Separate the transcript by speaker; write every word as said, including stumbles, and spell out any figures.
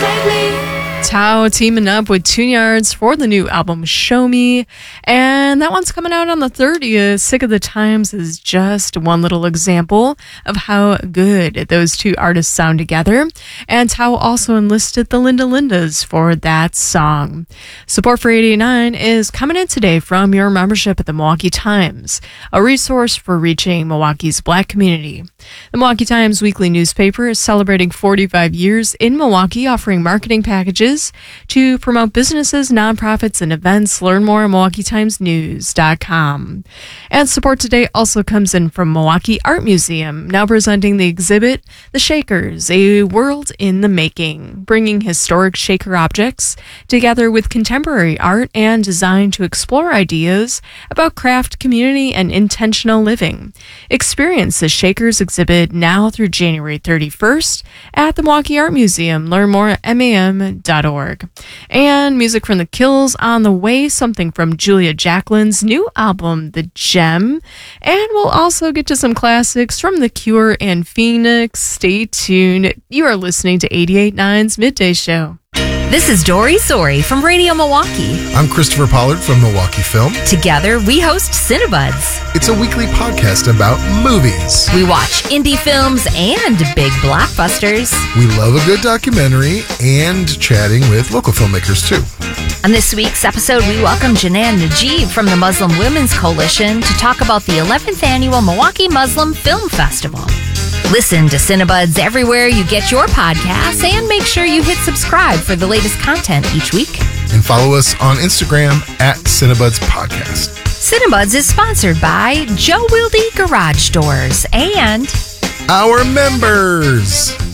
Speaker 1: Tao teaming up with Tune Yards for the new album Show Me, and that one's coming out on the thirtieth. Sick of the Times is just one little example of how good those two artists sound together, and Tao also enlisted the Linda Lindas for that song. Support for eighty-nine is coming in today from your membership at the Milwaukee Times, a resource for reaching Milwaukee's Black community. The Milwaukee Times weekly newspaper is celebrating forty-five years in Milwaukee, offering marketing packages to promote businesses, nonprofits, and events. Learn more at milwaukee times news dot com. And support today also comes in from Milwaukee Art Museum, now presenting the exhibit, The Shakers, A World in the Making, bringing historic Shaker objects together with contemporary art and design to explore ideas about craft, community, and intentional living. Experience the Shakers exhibit now through January thirty-first at the Milwaukee Art Museum. Learn more at M A M dot org. And music from The Kills on the way, something from Julia Jacquelin's new album, The Gem. And we'll also get to some classics from The Cure and Phoenix. Stay tuned. You are listening to eighty-eight point nine's Midday Show.
Speaker 2: This is Dory Sori from Radio Milwaukee.
Speaker 3: I'm Christopher Pollard from Milwaukee Film.
Speaker 2: Together, we host Cinebuds.
Speaker 3: It's a weekly podcast about movies.
Speaker 2: We watch indie films and big blockbusters.
Speaker 3: We love a good documentary and chatting with local filmmakers, too.
Speaker 2: On this week's episode, we welcome Janan Najib from the Muslim Women's Coalition to talk about the eleventh Annual Milwaukee Muslim Film Festival. Listen to Cinebuds everywhere you get your podcasts, and make sure you hit subscribe for the latest content each week.
Speaker 3: And follow us on Instagram at Cinebuds Podcast.
Speaker 2: Cinebuds is sponsored by Joe Wilde Garage Doors and
Speaker 3: our members.